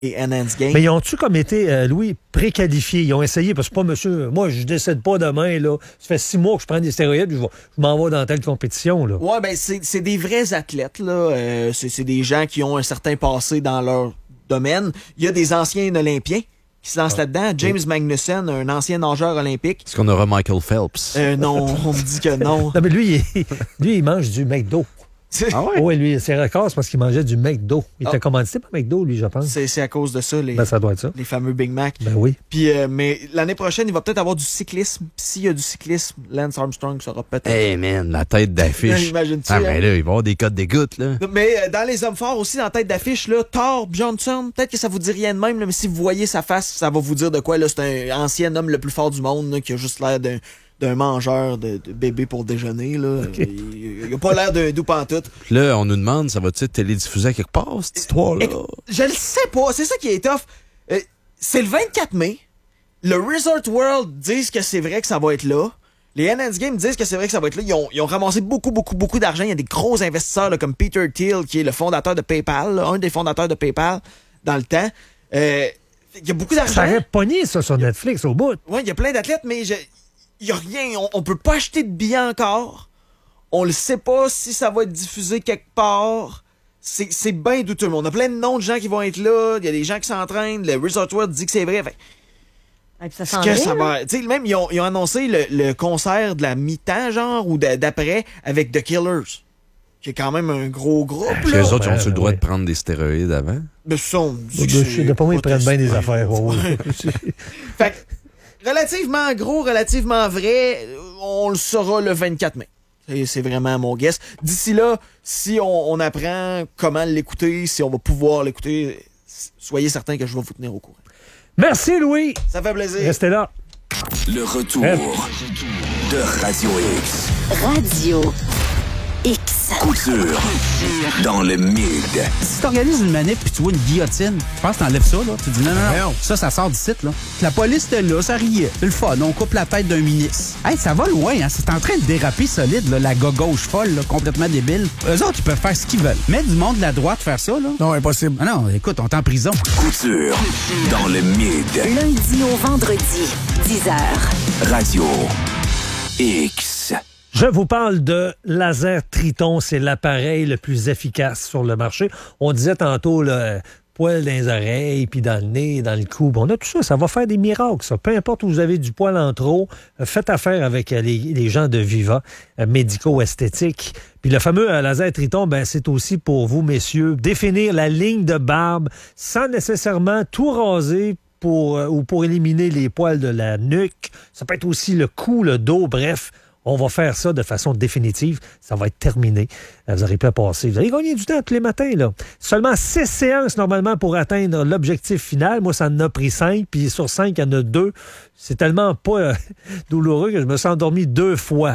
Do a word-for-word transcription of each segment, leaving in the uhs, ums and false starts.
et Enhanced Game. Mais ils ont-tu comme été, euh, Louis, préqualifiés? Ils ont essayé, parce que pas monsieur, moi, je décède pas demain, là. Ça fait six mois que je prends des stéroïdes, je, je m'en vais dans telle compétition, là. Ouais, ben, c'est, c'est des vrais athlètes, là. Euh, c'est, c'est des gens qui ont un certain passé dans leur domaine. Il y a des anciens Olympiens qui se lancent ah, là-dedans. James oui. Magnussen, un ancien nageur olympique. Est-ce qu'on aura Michael Phelps? Euh, non, on me dit que non. Non, mais lui, il, lui, il mange du McDo. Ah ouais? Oui, lui, c'est record, c'est parce qu'il mangeait du McDo. Il était ah. commandité par McDo, lui, je pense. C'est, c'est à cause de ça, les, ben, ça doit être ça. les fameux Big Mac. Ben oui. Puis, euh, mais l'année prochaine, il va peut-être avoir du cyclisme. S'il y a du cyclisme, Lance Armstrong sera peut-être... Hey man, la tête d'affiche. Imagine-tu? Ah, ben là, il va y avoir des codes d'écoute, là. Mais euh, dans les hommes forts aussi, dans la tête d'affiche, là, Thor Johnson, peut-être que ça vous dit rien de même, là, mais si vous voyez sa face, ça va vous dire de quoi, là. C'est un ancien homme le plus fort du monde, là, qui a juste l'air d'un... d'un mangeur de, de bébé pour déjeuner, là. Okay. Il, il a pas l'air d'un doux pantoute. Là, on nous demande, ça va-tu être télédiffusé à quelque part, cette histoire-là? Je le sais pas. C'est ça qui est tough. Euh, c'est le vingt-quatre mai. Le Resort World disent que c'est vrai que ça va être là. Les Enhanced Games disent que c'est vrai que ça va être là. Ils ont, ils ont ramassé beaucoup, beaucoup, beaucoup d'argent. Il y a des gros investisseurs, là, comme Peter Thiel, qui est le fondateur de PayPal, là, un des fondateurs de PayPal dans le temps. Euh, il y a beaucoup d'argent. Ça aurait pogné, ça, sur Netflix, au bout. Oui, il y a plein d'athlètes, mais je... il n'y a rien. On, on peut pas acheter de billets encore. On le sait pas si ça va être diffusé quelque part. C'est, c'est bien douteux. On a plein de noms de gens qui vont être là. Il y a des gens qui s'entraînent. Le Resort World dit que c'est vrai. Enfin, et puis ça sent que ça va. Tu sais, même, ils ont, ils ont annoncé le, le concert de la mi-temps, genre, ou de, d'après, avec The Killers. Qui est quand même un gros groupe, là. Les autres, ils ont-tu ouais, le droit ouais. de prendre des stéroïdes avant? Mais ça, on dit que Je c'est sais pas, moi, ils prennent bien des testé. affaires. Oh, oui. Fait que, relativement gros, relativement vrai, on le saura le vingt-quatre mai. C'est, c'est vraiment mon guess. D'ici là, si on, on apprend comment l'écouter, si on va pouvoir l'écouter, soyez certains que je vais vous tenir au courant. Merci, Louis. Ça fait plaisir. Restez là. Le retour F. de Radio X. Radio X. Couture dans le mid. Si t'organises une manip puis tu vois une guillotine, je pense que t'enlèves ça, là. Tu dis non, non, non, ça, ça sort du site, là. La police était là, ça riait. C'est le fun, on coupe la tête d'un ministre. Hey, ça va loin, hein. C'est en train de déraper solide, là, la gauche folle, là, complètement débile. Eux autres, ils peuvent faire ce qu'ils veulent. Mais du monde de la droite faire ça, là. Non, impossible. Ah non, écoute, on est en prison. Couture dans le mid. Lundi au vendredi, dix heures. Radio X. Je vous parle de Laser Triton. C'est l'appareil le plus efficace sur le marché. On disait tantôt, le poil dans les oreilles, puis dans le nez, dans le cou. On a tout ça. Ça va faire des miracles, ça. Peu importe où vous avez du poil en trop, faites affaire avec les, les gens de Viva, euh, médico-esthétique. Puis le fameux euh, Laser Triton, ben, c'est aussi pour vous, messieurs, définir la ligne de barbe sans nécessairement tout raser pour, euh, ou pour éliminer les poils de la nuque. Ça peut être aussi le cou, le dos, bref. On va faire ça de façon définitive. Ça va être terminé. Vous n'aurez plus à passer. Vous allez gagner du temps tous les matins, là. Seulement six séances, normalement, pour atteindre l'objectif final. Moi, ça en a pris cinq. Puis sur cinq, il y en a deux. C'est tellement pas euh, douloureux que je me suis endormi deux fois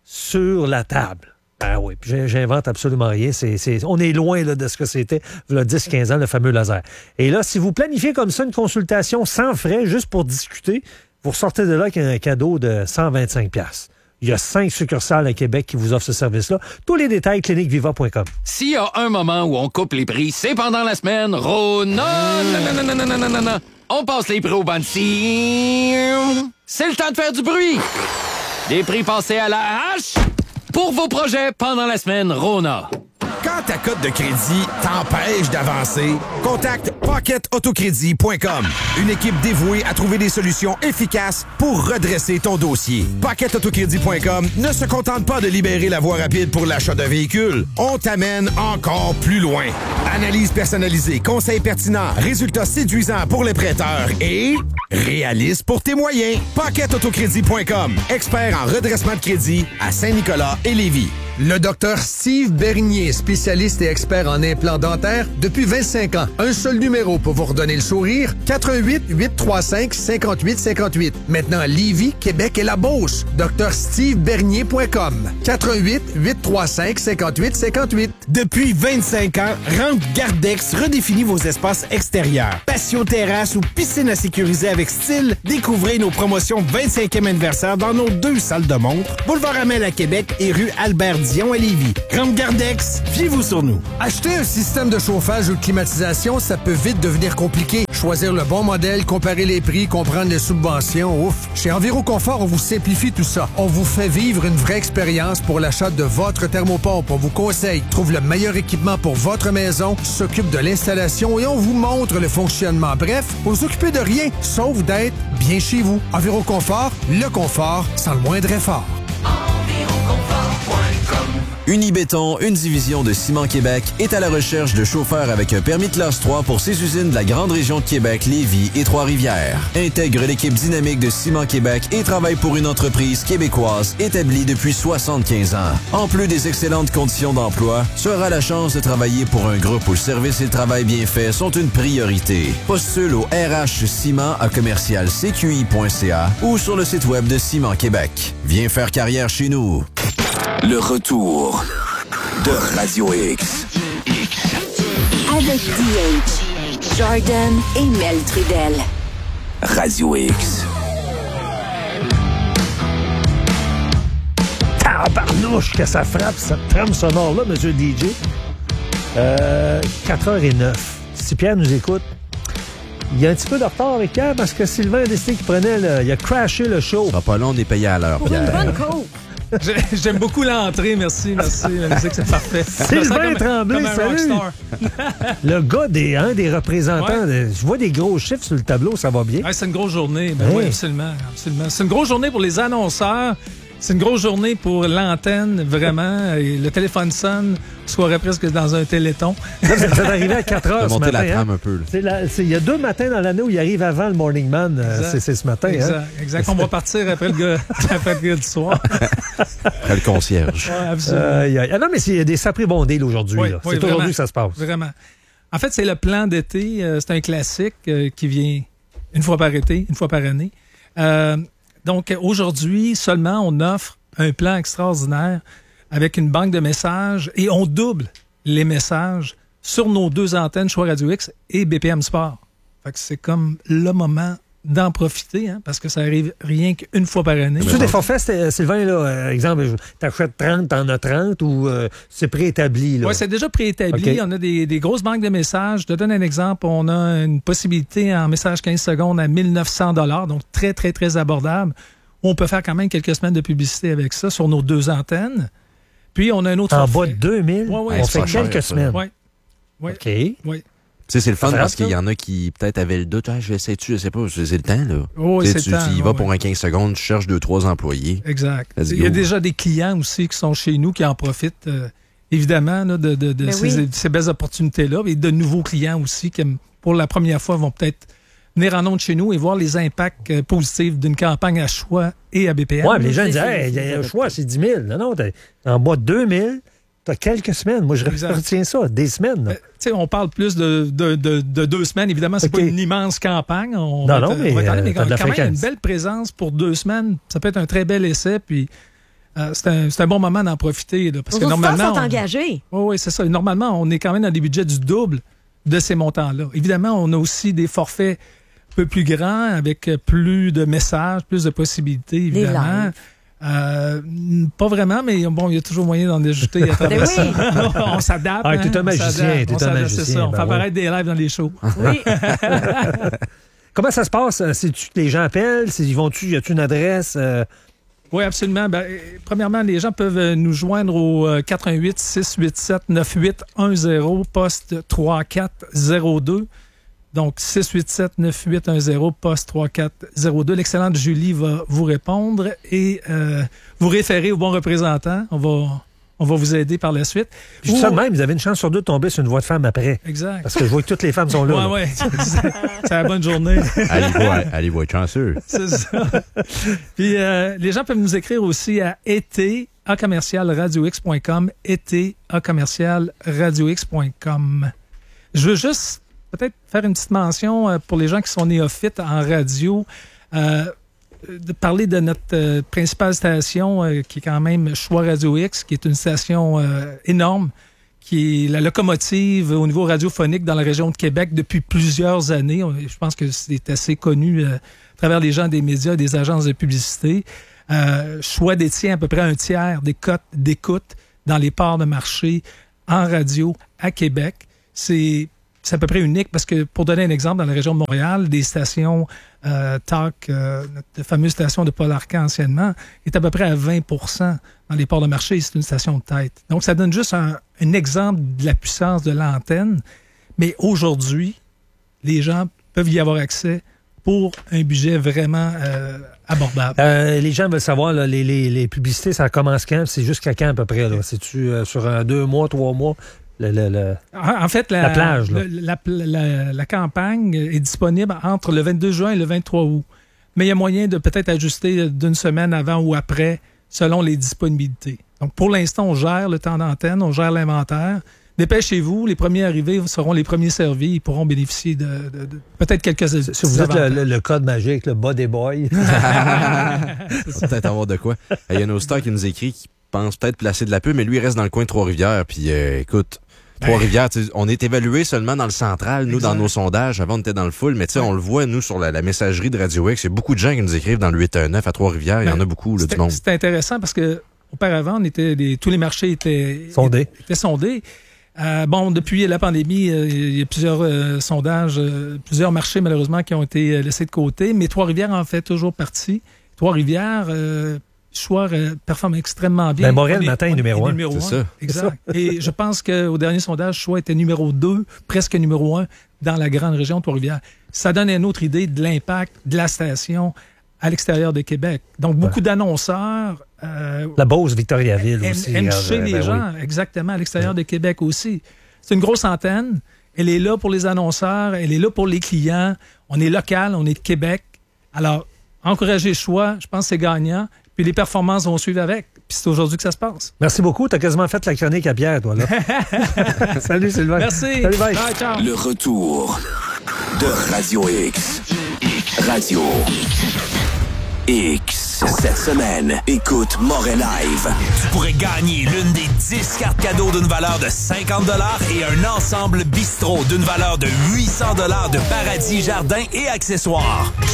sur la table. Ben oui, puis j'invente absolument rien. C'est, c'est, on est loin là, de ce que c'était il y a dix quinze ans, le fameux laser. Et là, si vous planifiez comme ça une consultation sans frais, juste pour discuter, vous ressortez de là avec un cadeau de cent vingt-cinq dollars. Il y a cinq succursales à Québec qui vous offrent ce service-là. Tous les détails, clinique viva point com. S'il y a un moment où on coupe les prix, c'est pendant la semaine. Rona, non, non, non, non, non, non, non. On passe les prix au banc-ci. C'est le temps de faire du bruit. Des prix passés à la hache pour vos projets pendant la semaine Rona. Quand ta cote de crédit t'empêche d'avancer, contacte pocket autocrédit point com. Une équipe dévouée à trouver des solutions efficaces pour redresser ton dossier. pocket autocrédit point com ne se contente pas de libérer la voie rapide pour l'achat d'un véhicule. On t'amène encore plus loin. Analyse personnalisée, conseils pertinents, résultats séduisants pour les prêteurs et réaliste pour tes moyens. pocket autocrédit point com. Expert en redressement de crédit à Saint-Nicolas et Lévis. Le docteur Steve Bernier, spécialiste et expert en implants dentaires depuis vingt-cinq ans. Un seul numéro pour vous redonner le sourire, quatre un huit, huit trois cinq, cinq huit cinq huit. Maintenant à Lévis, Québec et la Beauce. docteur steve bernier point com. quatre un huit, huit trois cinq, cinq huit cinq huit. Depuis vingt-cinq ans, Rampe Gardex redéfinit vos espaces extérieurs. Patio terrasse ou piscine à sécuriser avec style, découvrez nos promotions vingt-cinquième anniversaire dans nos deux salles de montre, Boulevard Amel à Québec et rue Albert Dion à Lévis. Grande Gardex, fiez-vous sur nous. Acheter un système de chauffage ou de climatisation, ça peut vite devenir compliqué. Choisir le bon modèle, comparer les prix, comprendre les subventions, ouf. Chez Enviroconfort, on vous simplifie tout ça. On vous fait vivre une vraie expérience pour l'achat de votre thermopompe. On vous conseille, trouve le meilleur équipement pour votre maison, s'occupe de l'installation et on vous montre le fonctionnement. Bref, vous occupez de rien, sauf d'être bien chez vous. Enviroconfort, le confort sans le moindre effort. Unibéton, une division de Ciment Québec, est à la recherche de chauffeurs avec un permis de classe trois pour ses usines de la grande région de Québec, Lévis et Trois-Rivières. Intègre l'équipe dynamique de Ciment Québec et travaille pour une entreprise québécoise établie depuis soixante-quinze ans. En plus des excellentes conditions d'emploi, tu auras la chance de travailler pour un groupe où le service et le travail bien fait sont une priorité. Postule au R H Ciment à commercial c q i point c a ou sur le site web de Ciment Québec. Viens faire carrière chez nous. Le retour de Radio X. Avec D H, Jordan et Mel Trudel. Radio X. Tabarnouche que ça frappe, cette trame sonore-là, monsieur D J. Euh, quatre heures neuf. Si Pierre nous écoute, il y a un petit peu de retard avec Pierre parce que Sylvain a décidé qu'il prenait le, il a crashé le show. Ça sera pas long, on est payé à l'heure, Pour Pierre. une bonne cause. J'aime beaucoup l'entrée, merci, merci. La musique, c'est parfait. Sylvain Tremblay, comme un salut! rockstar. Le gars des, hein, des représentants, Ouais. de- je vois des gros chiffres sur le tableau, ça va bien. Ouais, c'est une grosse journée. Ben Hey. oui, absolument, absolument. C'est une grosse journée pour les annonceurs. C'est une grosse journée pour l'antenne, vraiment. Et le téléphone sonne, on se croirait presque dans un téléthon. Là, vous êtes arrivé à quatre heures De ce monter matin. la trame hein? un peu. là. C'est la- c'est- Il y a deux matins dans l'année où il arrive avant le Morning Man. euh, Exact. c'est c'est ce matin. Exact, Hein? exact. On va partir après le gars, après le gars du soir. Après le concierge. Ouais, absolument. Aïe, aïe. Ah non, mais c'est des saprés bondés là, aujourd'hui. Oui, là. oui, c'est aujourd'hui vraiment. que ça se passe. Vraiment. En fait, c'est le plan d'été. Euh, c'est un classique euh, qui vient une fois par été, une fois par année. Euh, donc, aujourd'hui, seulement, on offre un plan extraordinaire avec une banque de messages et on double les messages sur nos deux antennes, Choix Radio X et B P M Sport. Fait que c'est comme le moment d'en profiter, hein, parce que ça arrive rien qu'une fois par année. Tu des forfaits, c'était- Sylvain, là, euh, exemple, t'achètes trente, t'en as trente ou euh, c'est préétabli? Oui, c'est déjà préétabli. OK. On a des, des grosses banques de messages. Je te donne un exemple. On a une possibilité en message quinze secondes à mille neuf cents dollars, donc très, très, très abordable. On peut faire quand même quelques semaines de publicité avec ça sur nos deux antennes. Puis, on a un autre En forfait. bas de deux mille, Ouais, ouais, on c'est fait pas cher, quelques ça. semaines. Oui. Oui. OK. Oui. Tu sais, c'est le fun Ça parce fait qu'il y ça. en a qui peut-être avaient le doute. Ah, je vais essayer, je sais pas, c'est le temps, là. Oh, Tu sais, c'est tu, le temps, tu y ouais, vas pour ouais. un quinze secondes, tu cherches deux, trois employés. Exact. Let's Il y a go. déjà des clients aussi qui sont chez nous qui en profitent, euh, évidemment, là, de, de, de Ben ces, oui. ces belles opportunités-là. Et de nouveaux clients aussi qui, pour la première fois, vont peut-être venir en ondes chez nous et voir les impacts euh, positifs d'une campagne à choix et à B P M. Ouais, mais les gens c'est- disent, c'est- hey, il y a c'est- un choix, c'est dix mille. Non, non, t'es en bas de deux mille, t'as quelques semaines. Moi, je Exact. retiens ça, des semaines. là. Euh, tu sais, on parle plus de, de, de, de deux semaines. Évidemment, c'est OK. pas une immense campagne. On Non, va non, être- mais, on va être allé, euh, mais t'as de la quand même fréquence. une belle présence pour deux semaines. Ça peut être un très bel essai. Puis euh, c'est un, c'est un bon moment d'en profiter. Là, parce Nos que auditeurs normalement, sont on- engagés. Oui, oui, c'est ça. Normalement, on est quand même dans des budgets du double de ces montants-là. Évidemment, on a aussi des forfaits un peu plus grands, avec plus de messages, plus de possibilités, évidemment. lives. Euh, pas vraiment, mais bon, il y a toujours moyen d'en ajouter à travers Ben ça. oui. On s'adapte. Ah, hein, t'es un on magicien, s'adapte, t'es on un s'adapte, magicien, c'est ça. On ben fait oui. apparaître des lives dans les shows. Oui. Comment ça se passe? C'est-tu que les gens appellent? C'est- Ils vont-tu? Y a-tu une adresse? Euh, Oui, absolument. Ben, euh, premièrement, les gens peuvent euh, nous joindre au euh, quatre un huit, six huit sept, neuf huit un zéro, poste trois quatre zéro deux. Donc, six huit sept, neuf huit un zéro, poste trois quatre zéro deux. L'excellente Julie va vous répondre et euh, vous référer au bon représentant. On va, on va vous aider par la suite. Puis Ou- ça de même, vous avez une chance sur deux de tomber sur une voix de femme après. Exact. Parce que je vois que toutes les femmes sont là. là. Ouais, ouais. C'est c'est la bonne journée. Allez, voir, allez, voir être chanceux. C'est ça. Puis euh, les gens peuvent nous écrire aussi à été à commercial radio x point com, été à commercial radio x point com. Je veux juste peut-être faire une petite mention euh, pour les gens qui sont néophytes en radio, euh, de parler de notre euh, principale station euh, qui est quand même Choix Radio X, qui est une station euh, énorme, qui est la locomotive au niveau radiophonique dans la région de Québec depuis plusieurs années. On- Je pense que c'est assez connu euh, à travers les gens des médias, des agences de publicité. Euh, Choix détient à peu près un tiers des cotes d'écoute dans les parts de marché en radio à Québec. C'est, c'est à peu près unique parce que, pour donner un exemple, dans la région de Montréal, des stations euh, T A C, euh, notre fameuse station de Paul Arcand anciennement, est à peu près à vingt pour cent dans les parts de marché. C'est une station de tête. Donc, ça donne juste un, un exemple de la puissance de l'antenne. Mais aujourd'hui, les gens peuvent y avoir accès pour un budget vraiment euh, abordable. Euh, les gens veulent savoir, là, les, les, les publicités, ça commence quand? C'est jusqu'à quand à peu près? Là? C'est-tu euh, sur euh, deux mois, trois mois? Le, le, le, en, en fait, la, la plage. Là. Le, la, la, la campagne est disponible entre le vingt-deux juin et le vingt-trois août. Mais il y a moyen de peut-être ajuster d'une semaine avant ou après, selon les disponibilités. Donc, pour l'instant, on gère le temps d'antenne, on gère l'inventaire. Dépêchez-vous, les premiers arrivés seront les premiers servis. Ils pourront bénéficier de, de, de peut-être quelques... Si vous êtes le, le, le code magique, le Body Boy. Ça peut-être avoir de quoi. Il y a un auditeur qui nous écrit qui pense peut-être placer de la pub, mais lui, il reste dans le coin de Trois-Rivières. Puis euh, écoute, Trois-Rivières, on est évalué seulement dans le central, nous, exact. Dans nos sondages. Avant, on était dans le full, mais tu sais, ouais. On le voit, nous, sur la, la messagerie de Radio X. Il y a beaucoup de gens qui nous écrivent dans le huit un neuf à Trois-Rivières. Il y en a beaucoup, là, du monde. C'est intéressant parce que auparavant, on était des, tous les marchés étaient sondés. Étaient sondés. Euh, bon, depuis la pandémie, euh, il y a plusieurs euh, sondages, euh, plusieurs marchés malheureusement qui ont été laissés de côté, mais Trois-Rivières en fait toujours partie. Trois-Rivières, euh, Choix euh, performe extrêmement bien. Ben, Morel, le matin, est numéro un. Numéro c'est un. ça. Exact. Et je pense qu'au dernier sondage, Choix était numéro deux, presque numéro un dans la grande région de Trois-Rivières. Ça donne une autre idée de l'impact de la station à l'extérieur de Québec. Donc, beaucoup ouais. d'annonceurs... Euh, la Beauce, Victoriaville aime, aussi. Aime toucher euh, les ben gens, oui. exactement, à l'extérieur ouais. de Québec aussi. C'est une grosse antenne. Elle est là pour les annonceurs, elle est là pour les clients. On est local, on est de Québec. Alors, encourager le choix, je pense que c'est gagnant. Puis les performances vont suivre avec. Puis c'est aujourd'hui que ça se passe. Merci beaucoup. Tu as quasiment fait la chronique à Pierre, toi, là. Salut, Sylvain. Merci. Salut, bye. Bye, ciao. Le retour de Radio X. Radio X. Cette semaine, écoute Morel Live. Tu pourrais gagner l'une des dix cartes cadeaux d'une valeur de cinquante dollars et un ensemble bistrot d'une valeur de huit cents dollars de paradis, jardins et accessoires.